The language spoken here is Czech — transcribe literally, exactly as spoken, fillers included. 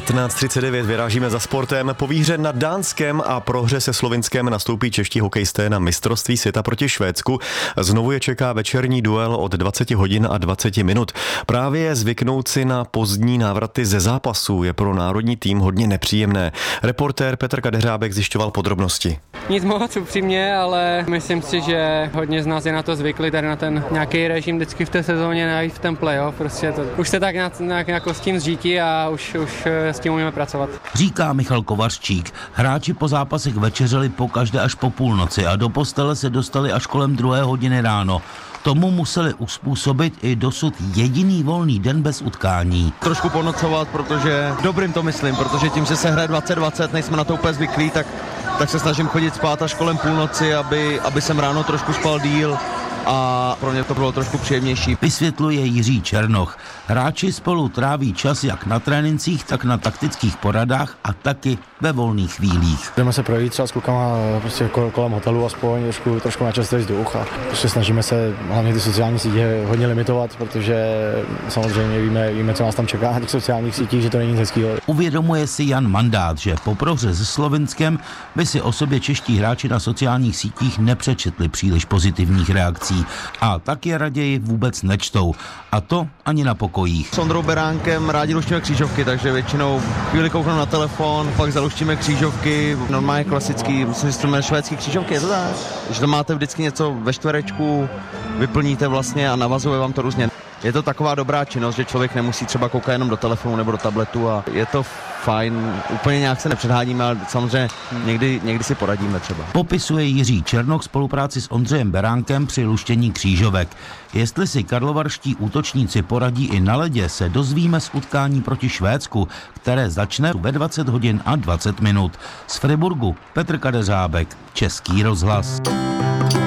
patnáct třicet devět vyrážíme za sportem. Po výhře nad Dánskem a prohře se Slovinskem nastoupí čeští hokejisté na mistrovství světa proti Švédsku. Znovu je čeká večerní duel od dvacet hodin a dvacet minut. Právě zvyknout si na pozdní návraty ze zápasů je pro národní tým hodně nepříjemné. Reportér Petr Kadeřábek zjišťoval podrobnosti. Nic moc upřímně, ale myslím si, že hodně z nás je na to zvykli, tady na ten nějaký režim vždycky v té sezóně, najít v ten playoff. Prostě to, už se tak nějak jako s tím zžítí a už, už s tím umíme pracovat. Říká Michal Kovařčík. Hráči po zápasech večeřeli pokaždé až po půlnoci a do postele se dostali až kolem druhé hodiny ráno. Tomu museli uspůsobit i dosud jediný volný den bez utkání. Trošku ponocovat, protože dobrým to myslím, protože tím, že se hraje dvacet dvacet, nejsme na to úplně zvyklí, tak, tak se snažím chodit spát až kolem půlnoci, aby, aby jsem ráno trošku spal díl a pro mě to bylo trošku příjemnější. Vysvětluje Jiří Černoch. Hráči spolu tráví čas jak na trénincích, tak na taktických poradách a taky ve volných chvílích. Jdeme se projít třeba s klukama prostě kolem hotelu aspoň trošku, trošku načastěji vzduch a prostě snažíme se hlavně ty sociální sítě hodně limitovat, protože samozřejmě víme, víme, co nás tam čeká na těch sociálních sítích, že to není nic hezkýho. Uvědomuje si Jan Mandát, že po prohře se Slovinskem by si o sobě čeští hráči na sociálních sítích nepřečetli příliš pozitivních reakcí a tak je raději vůbec nečtou. A to ani na pokojích. S Ondrou Beránkem rádi luštíme křížovky, takže většinou chvíli kouknu na telefon, pak zaluštíme křížovky, normálně klasický, myslím, že to jmenuje švédský křížovky, je to tak? Že to máte vždycky něco ve čtverečku, vyplníte vlastně a navazuje vám to různě. Je to taková dobrá činnost, že člověk nemusí třeba koukat jenom do telefonu nebo do tabletu a je to fajn. Úplně nějak se nepředháníme, ale samozřejmě někdy, někdy si poradíme třeba. Popisuje Jiří Černoch spolupráci s Ondřejem Beránkem při luštění křížovek. Jestli si karlovarští útočníci poradí i na ledě, se dozvíme z utkání proti Švédsku, které začne ve dvacet hodin a dvacet minut. Z Friburgu Petr Kadeřábek, Český rozhlas.